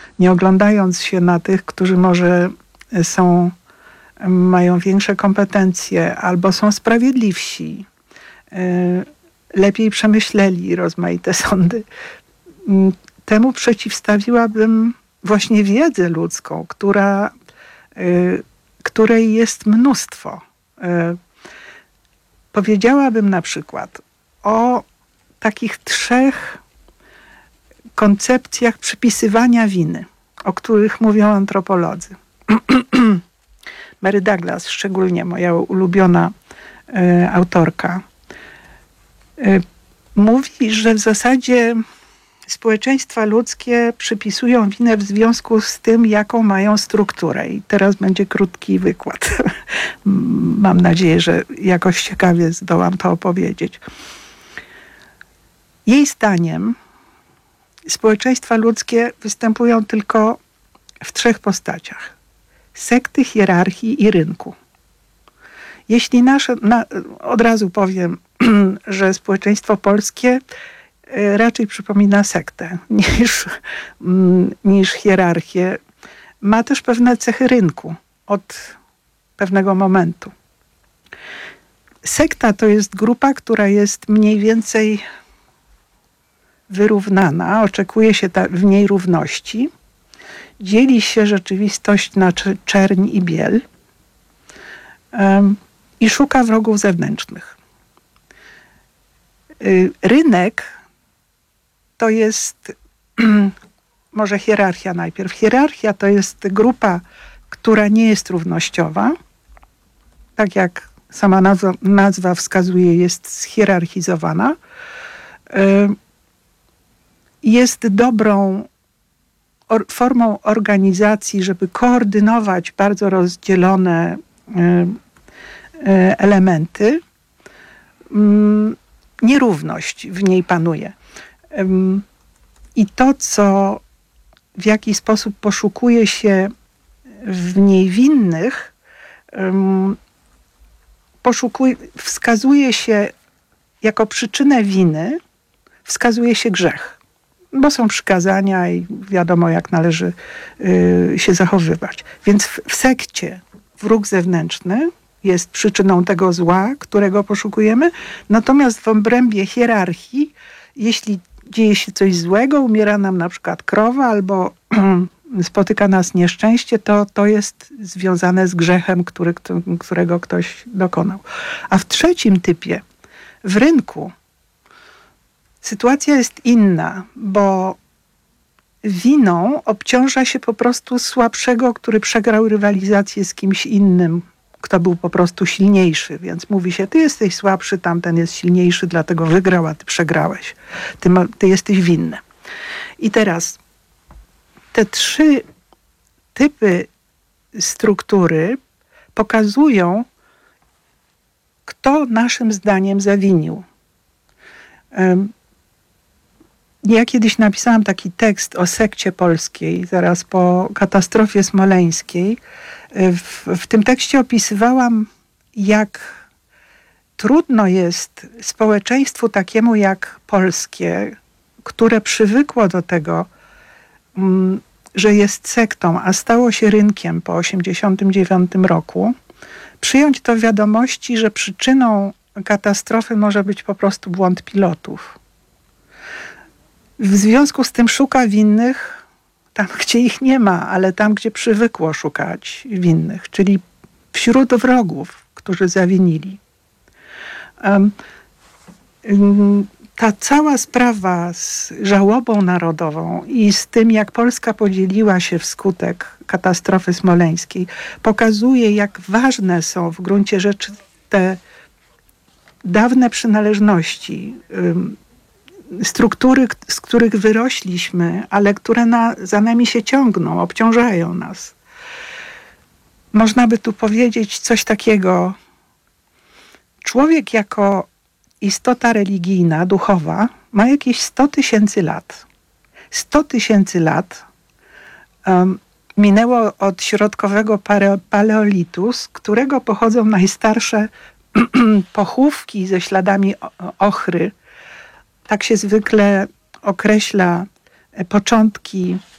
nie oglądając się na tych, którzy może mają większe kompetencje albo są sprawiedliwsi, lepiej przemyśleli rozmaite sądy. Temu przeciwstawiłabym właśnie wiedzę ludzką, której jest mnóstwo. Powiedziałabym na przykład o takich 3 koncepcjach przypisywania winy, o których mówią antropolodzy. Mary Douglas, szczególnie moja ulubiona autorka, mówi, że w zasadzie społeczeństwa ludzkie przypisują winę w związku z tym, jaką mają strukturę. I teraz będzie krótki wykład. Mam nadzieję, że jakoś ciekawie zdołam to opowiedzieć. Jej zdaniem społeczeństwa ludzkie występują tylko w 3 postaciach: sekty, hierarchii i rynku. Jeśli od razu powiem, że społeczeństwo polskie raczej przypomina sektę niż hierarchię, ma też pewne cechy rynku od pewnego momentu. Sekta to jest grupa, która jest mniej więcej wyrównana, oczekuje się w niej równości, dzieli się rzeczywistość na czerń i biel i szuka wrogów zewnętrznych. Rynek to jest, może hierarchia najpierw. Hierarchia to jest grupa, która nie jest równościowa. Tak jak sama nazwa wskazuje, jest schierarchizowana. Jest dobrą formą organizacji, żeby koordynować bardzo rozdzielone elementy. Nierówność w niej panuje. I to, w jaki sposób poszukuje się w niej winnych, wskazuje się jako przyczynę winy, wskazuje się grzech. Bo są przykazania i wiadomo, jak należy się zachowywać. Więc w sekcie wróg zewnętrzny jest przyczyną tego zła, którego poszukujemy. Natomiast w obrębie hierarchii, jeśli dzieje się coś złego, umiera nam na przykład krowa albo spotyka nas nieszczęście, to jest związane z grzechem, którego ktoś dokonał. A w 3. typie, w rynku, sytuacja jest inna, bo winą obciąża się po prostu słabszego, który przegrał rywalizację z kimś innym, kto był po prostu silniejszy. Więc mówi się, ty jesteś słabszy, tamten jest silniejszy, dlatego wygrał, a ty przegrałeś. Ty jesteś winny. I teraz te 3 typy struktury pokazują, kto naszym zdaniem zawinił. Ja kiedyś napisałam taki tekst o sekcie polskiej, zaraz po katastrofie smoleńskiej. W tym tekście opisywałam, jak trudno jest społeczeństwu takiemu jak polskie, które przywykło do tego, że jest sektą, a stało się rynkiem po 1989 roku, przyjąć to wiadomości, że przyczyną katastrofy może być po prostu błąd pilotów. W związku z tym szuka winnych tam, gdzie ich nie ma, ale tam, gdzie przywykło szukać winnych, czyli wśród wrogów, którzy zawinili. Ta cała sprawa z żałobą narodową i z tym, jak Polska podzieliła się wskutek katastrofy smoleńskiej, pokazuje, jak ważne są w gruncie rzeczy te dawne przynależności, struktury, z których wyrośliśmy, ale które za nami się ciągną, obciążają nas. Można by tu powiedzieć coś takiego. Człowiek jako istota religijna, duchowa, ma jakieś 100 000 lat. 100 000 lat minęło od środkowego paleolitu, z którego pochodzą najstarsze pochówki ze śladami ochry. Tak się zwykle określa początki